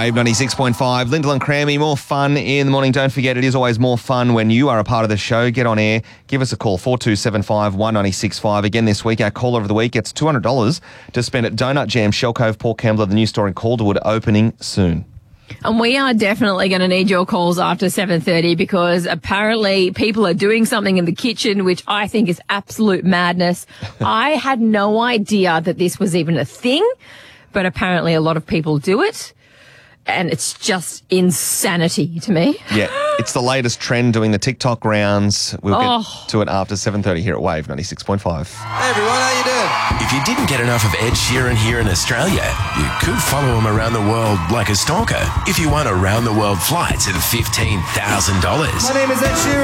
Wave 96.5. Lyndall and Crammy, more fun in the morning. Don't forget, it is always more fun when you are a part of the show. Get on air. Give us a call, 4275 1965. Again this week, our caller of the week gets $200 to spend at Donut Jam, Shell Cove, Port Kembla, the new store in Calderwood, opening soon. And we are definitely going to need your calls after 7:30 because apparently people are doing something in the kitchen, which I think is absolute madness. I had no idea that this was even a thing, but apparently a lot of people do it. And it's just insanity to me. Yeah, it's the latest trend doing the TikTok rounds. We'll get to it after 7:30 here at Wave 96.5. Hey everyone, how you doing? If you didn't get enough of Ed Sheeran here in Australia, you could follow him around the world like a stalker if you won around-the-world flights at $15,000. My name is Ed Sheeran.